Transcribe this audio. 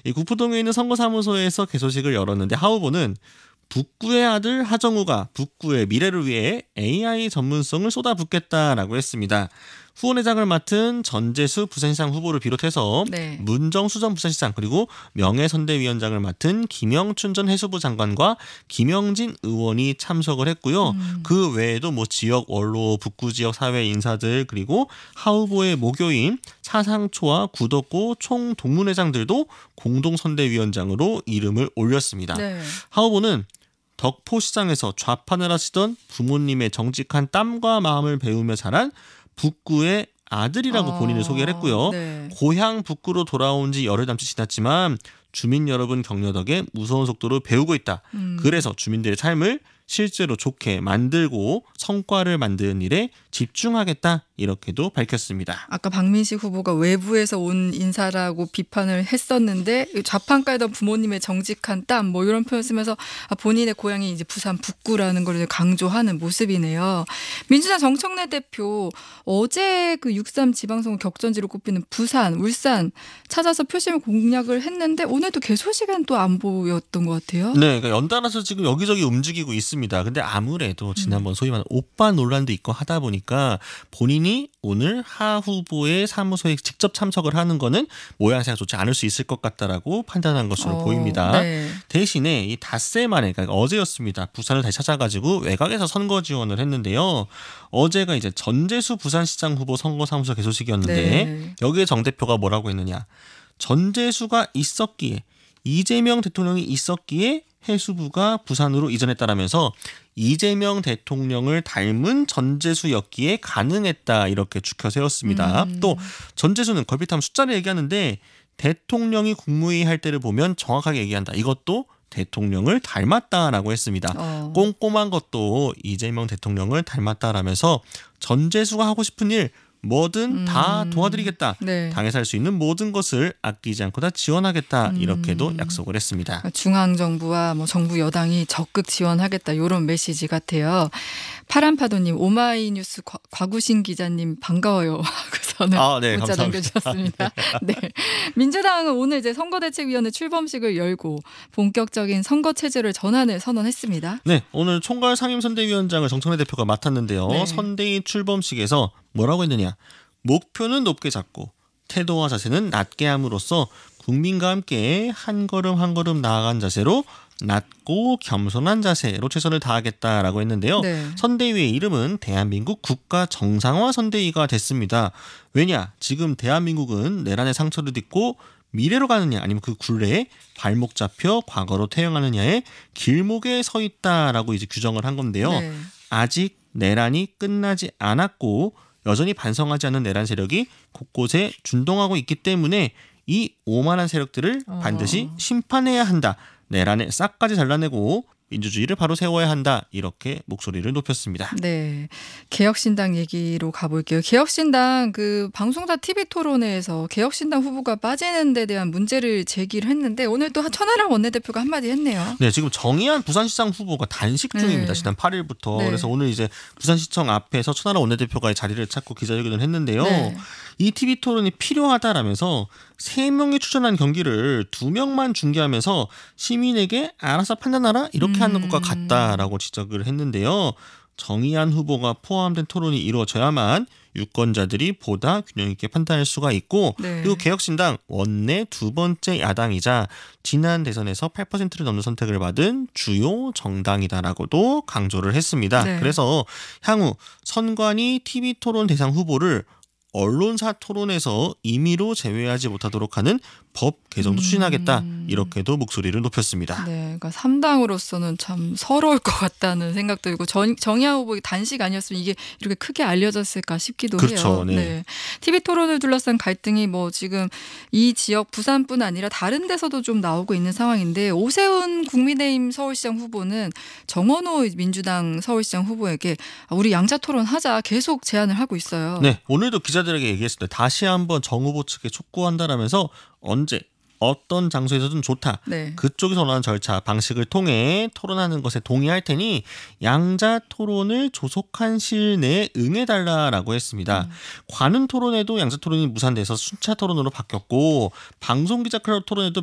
이 구포동에 있는 선거사무소에서 개소식을 열었는데 하 후보는 북구의 아들 하정우가 북구의 미래를 위해 AI 전문성을 쏟아붓겠다라고 했습니다. 후원회장을 맡은 전재수 부산시장 후보를 비롯해서 네. 문정수 전 부산시장 그리고 명예선대위원장을 맡은 김영춘 전 해수부 장관과 김영진 의원이 참석을 했고요. 그 외에도 뭐 지역 원로, 북구 지역 사회 인사들 그리고 하 후보의 모교인 차상초와 구덕고 총동문회장들도 공동선대위원장으로 이름을 올렸습니다. 네. 하 후보는 덕포시장에서 좌판을 하시던 부모님의 정직한 땀과 마음을 배우며 자란 북구의 아들이라고 본인을 소개를 했고요. 네. 고향 북구로 돌아온 지 열흘 남짓 지났지만 주민 여러분 격려 덕에 무서운 속도로 배우고 있다. 그래서 주민들의 삶을 실제로 좋게 만들고 성과를 만드는 일에 집중하겠다 이렇게도 밝혔습니다. 아까 박민식 후보가 외부에서 온 인사라고 비판을 했었는데 좌판가이던 부모님의 정직한 땀 뭐 이런 표현 쓰면서 본인의 고향이 이제 부산 북구라는 걸 강조하는 모습이네요. 민주당 정청래 대표 어제 그 6.3 지방선거 격전지로 꼽히는 부산, 울산 찾아서 표심 공략을 했는데 오늘도 개소식은 또 안 보였던 것 같아요. 네, 그러니까 연달아서 지금 여기저기 움직이고 있습니다. 근데 아무래도 지난번 소위 말하는 오빠 논란도 있고 하다 보니까 본인이 오늘 하 후보의 사무소에 직접 참석을 하는 거는 모양새가 좋지 않을 수 있을 것 같다라고 판단한 것으로 보입니다. 네. 대신에 이 닷새 만에 그러니까 어제였습니다. 부산을 다시 찾아가지고 외곽에서 선거 지원을 했는데요. 어제가 이제 전재수 부산시장 후보 선거사무소 개소식이었는데 네. 여기에 정 대표가 뭐라고 했느냐. 전재수가 있었기에 이재명 대통령이 있었기에 해수부가 부산으로 이전했다라면서 이재명 대통령을 닮은 전재수였기에 가능했다 이렇게 추켜 세웠습니다. 또 전재수는 걸핏하면 숫자를 얘기하는데 대통령이 국무회의 할 때를 보면 정확하게 얘기한다. 이것도 대통령을 닮았다라고 했습니다. 꼼꼼한 것도 이재명 대통령을 닮았다라면서 전재수가 하고 싶은 일 뭐든 다 도와드리겠다. 네. 당에서 할 수 있는 모든 것을 아끼지 않고 다 지원하겠다. 이렇게도 약속을 했습니다. 중앙정부와 뭐 정부 여당이 적극 지원하겠다 이런 메시지 같아요. 파란파도님 오마이뉴스 과구신 기자님 반가워요 하고서는 네, 문자 감사합니다. 남겨주셨습니다. 네. 민주당은 오늘 이제 선거대책위원회 출범식을 열고 본격적인 선거 체제를 전환을 선언했습니다. 네, 오늘 총괄 상임선대위원장을 정청래 대표가 맡았는데요. 네. 선대위 출범식에서 뭐라고 했느냐. 목표는 높게 잡고 태도와 자세는 낮게 함으로써 국민과 함께 한 걸음 한 걸음 나아간 자세로 낮고 겸손한 자세로 최선을 다하겠다라고 했는데요. 네. 선대위의 이름은 대한민국 국가 정상화 선대위가 됐습니다. 왜냐? 지금 대한민국은 내란의 상처를 딛고 미래로 가느냐 아니면 그 굴레에 발목 잡혀 과거로 퇴행하느냐의 길목에 서 있다라고 이제 규정을 한 건데요. 네. 아직 내란이 끝나지 않았고 여전히 반성하지 않는 내란 세력이 곳곳에 준동하고 있기 때문에 이 오만한 세력들을 반드시 심판해야 한다. 내란에 싹까지 잘라내고 민주주의를 바로 세워야 한다. 이렇게 목소리를 높였습니다. 네, 개혁신당 얘기로 가볼게요. 개혁신당 그 방송사 TV 토론회에서 개혁신당 후보가 빠지는 데 대한 문제를 제기를 했는데 오늘 또 천하람 원내대표가 한마디 했네요. 네, 지금 정의한 부산시장 후보가 단식 중입니다. 네. 지난 8일부터. 네. 그래서 오늘 이제 부산시청 앞에서 천하람 원내대표가 자리를 찾고 기자회견을 했는데요. 네. 이 TV 토론이 필요하다라면서 3명이 출전한 경기를 2명만 중계하면서 시민에게 알아서 판단하라 이렇게 하는 것과 같다라고 지적을 했는데요. 정의한 후보가 포함된 토론이 이루어져야만 유권자들이 보다 균형 있게 판단할 수가 있고 네. 그리고 개혁신당 원내 두 번째 야당이자 지난 대선에서 8%를 넘는 선택을 받은 주요 정당이다라고도 강조를 했습니다. 네. 그래서 향후 선관위 TV 토론 대상 후보를 언론사 토론에서 임의로 제외하지 못하도록 하는 법 개정도 추진하겠다. 이렇게도 목소리를 높였습니다. 네, 그러니까 3당으로서는 참 서러울 것 같다는 생각도 들고 정의아 후보의 단식 아니었으면 이게 이렇게 크게 알려졌을까 싶기도 그렇죠, 해요. 네. TV 토론을 둘러싼 갈등이 뭐 지금 이 지역 부산뿐 아니라 다른 데서도 좀 나오고 있는 상황인데 오세훈 국민의힘 서울시장 후보는 정원호 민주당 서울시장 후보에게 우리 양자 토론하자 계속 제안을 하고 있어요. 네, 오늘도 기자들에게 얘기했습니다. 다시 한번 정 후보 측에 촉구한다라면서 언제 어떤 장소에서든 좋다. 네. 그쪽에서 원하는 절차, 방식을 통해 토론하는 것에 동의할 테니 양자 토론을 조속한 시일 내에 응해달라라고 했습니다. 관훈 토론에도 양자 토론이 무산돼서 순차 토론으로 바뀌었고 방송기자 클럽 토론에도